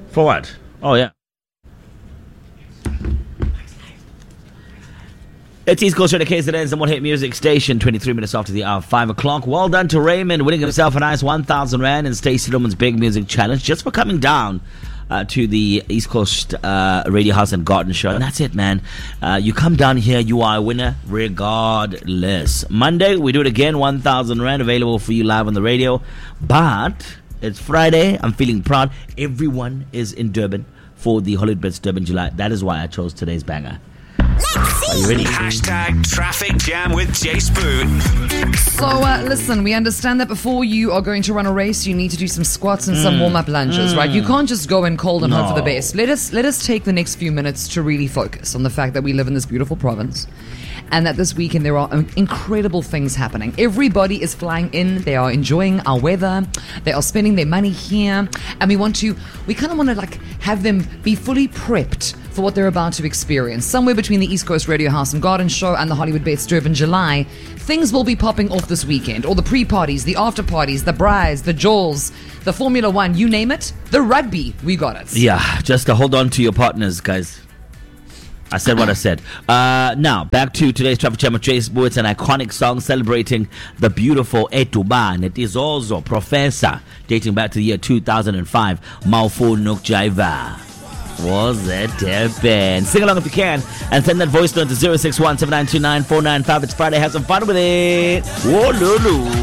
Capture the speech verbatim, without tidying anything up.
For what? Oh, yeah. It's East Coast Radio K Z N's the One Hit Music Station, twenty-three minutes after the hour, five o'clock. Well done to Raymond, winning himself a nice one thousand Rand in Stacey Lumen's Big Music Challenge just for coming down uh, to the East Coast uh, Radio House and Garden Show. And that's it, man. Uh, you come down here, you are a winner regardless. Monday, we do it again, one thousand Rand available for you live on the radio. But it's Friday. I'm feeling proud. Everyone is in Durban for the Hollywood Blitz Durban July. That is why I chose today's banger. Are you ready? Hashtag Traffic Jam with Jay Spoon. So, uh, listen, we understand that before you are going to run a race, you need to do some squats and some warm-up lunges, mm. right? You can't just go and cold and no. hope for the best. Let us, let us take the next few minutes to really focus on the fact that we live in this beautiful province and that this weekend there are incredible things happening. Everybody is flying in. They are enjoying our weather. They are spending their money here. And we want to, we kind of want to like have them be fully prepped for what they're about to experience. Somewhere between the East Coast Radio House and Garden Show and the Hollywood Blitz Durban July, things will be popping off this weekend. All the pre-parties, the after-parties, the brides, the jewels, the Formula One, you name it. The rugby, we got it. Yeah, just to hold on to your partners, guys. I said what I said. Uh, now, back to today's Traffic Jam with Jay Spoon. It's an iconic song celebrating the beautiful Etuban. It is also Professor, dating back to the year two thousand five. Maufu Nukjaiva. Was it Durban? Sing along if you can and send that voice note to zero six one seven nine two nine four nine five. It's Friday. Have some fun with it. Whoa, Lulu.